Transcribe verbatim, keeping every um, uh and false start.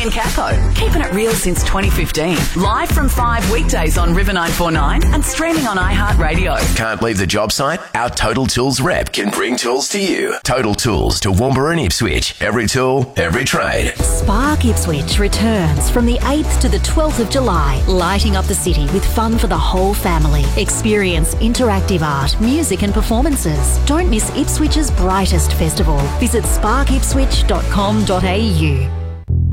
and Capo. Keeping it real since twenty fifteen. Live from five weekdays on River nine four nine and streaming on iHeartRadio. Can't leave the job site? Our Total Tools rep can bring tools to you. Total Tools to Toowoomba and Ipswich. Every tool, every trade. Spark Ipswich returns from the eighth to the twelfth of July, lighting up the city with fun for the whole family. Experience interactive art, music and performances. Don't miss Ipswich's brightest festival. Visit spark ipswich dot com dot a u.